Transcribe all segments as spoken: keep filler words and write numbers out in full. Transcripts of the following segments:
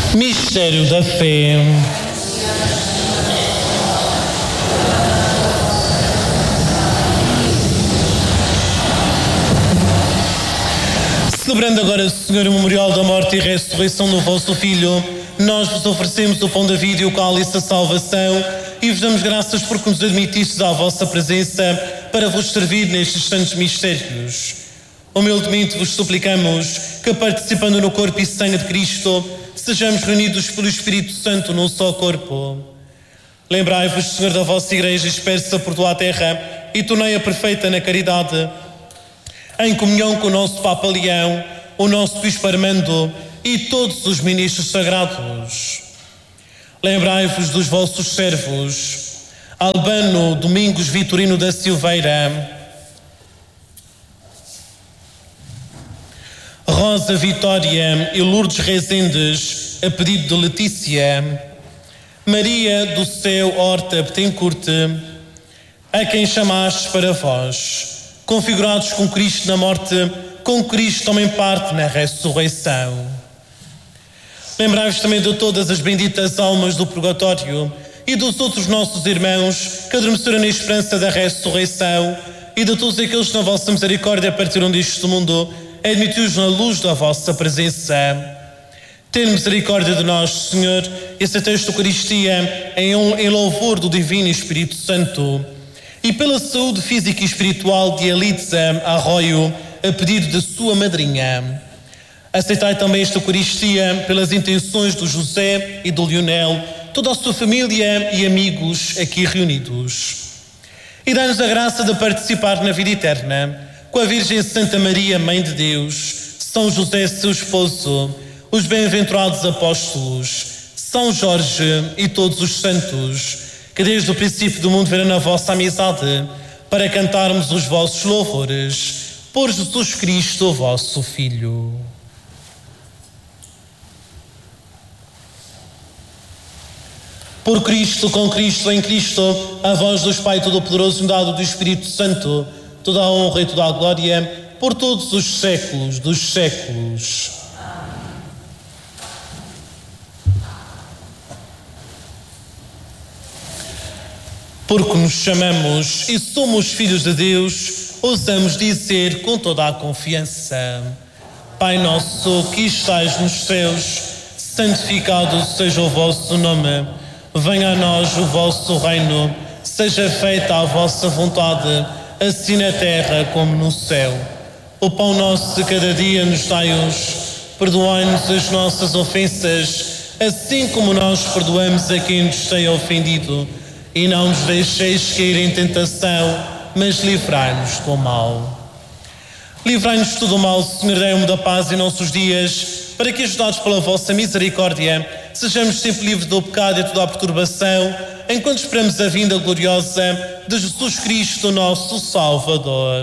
Mistério da fé. Celebrando agora, Senhor, o memorial da morte e ressurreição do vosso Filho, nós vos oferecemos o pão da vida e o cálice da salvação e vos damos graças porque nos admitistes à vossa presença para vos servir nestes santos mistérios. Humildemente vos suplicamos que, participando no corpo e sangue de Cristo, sejamos reunidos pelo Espírito Santo num só corpo. Lembrai-vos, Senhor, da vossa Igreja dispersa por toda a terra e tornei-a perfeita na caridade, em comunhão com o nosso Papa Leão, o nosso Bispo Armando e todos os ministros sagrados. Lembrai-vos dos vossos servos, Albano Domingos Vitorino da Silveira, Rosa Vitória e Lourdes Rezendes, a pedido de Letícia, Maria do Céu Horta Betancourt, a quem chamastes para vós, configurados com Cristo na morte, com Cristo tomem parte na ressurreição. Lembrai-vos também de todas as benditas almas do purgatório e dos outros nossos irmãos que adormeceram na esperança da ressurreição e de todos aqueles que na vossa misericórdia partiram deste mundo, admiti-os na luz da vossa presença. Tende misericórdia de nós, Senhor, e aceitei esta Eucaristia em, em louvor do Divino Espírito Santo. E pela saúde física e espiritual de Elitza Arroio, a pedido da sua madrinha. Aceitai também esta Eucaristia pelas intenções do José e do Lionel, toda a sua família e amigos aqui reunidos. E dai-nos a graça de participar na vida eterna com a Virgem Santa Maria, Mãe de Deus, São José, seu esposo, os bem-aventurados apóstolos, São Jorge e todos os santos, que desde o princípio do mundo viram na vossa amizade, para cantarmos os vossos louvores, por Jesus Cristo, vosso Filho. Por Cristo, com Cristo, em Cristo, a vós dos Pai Todo-Poderoso, dado do Espírito Santo, toda a honra e toda a glória, por todos os séculos dos séculos. Porque nos chamamos e somos filhos de Deus, ousamos dizer com toda a confiança: Pai nosso que estais nos céus, santificado seja o vosso nome. Venha a nós o vosso reino, seja feita a vossa vontade, assim na terra como no céu. O pão nosso de cada dia nos dai hoje. Perdoai-nos as nossas ofensas, assim como nós perdoamos a quem nos tem ofendido. E não nos deixeis cair em tentação, mas livrai-nos do mal. Livrai-nos de todo o mal, Senhor, dai-me da paz em nossos dias, para que, ajudados pela vossa misericórdia, sejamos sempre livres do pecado e de toda a perturbação, enquanto esperamos a vinda gloriosa de Jesus Cristo, nosso Salvador.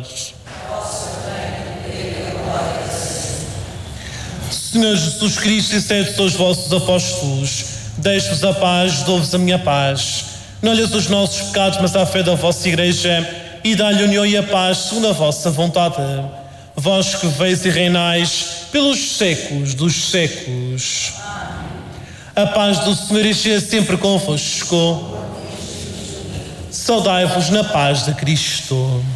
Senhor Jesus Cristo, disseste aos vossos apóstolos: deixo-vos a paz, dou-vos a minha paz. Não olhas os nossos pecados, mas a fé da vossa Igreja, e dá-lhe a união e a paz segundo a vossa vontade. Vós que veis e reinais pelos séculos dos séculos. A paz do Senhor esteja sempre convosco. Saudai-vos na paz de Cristo.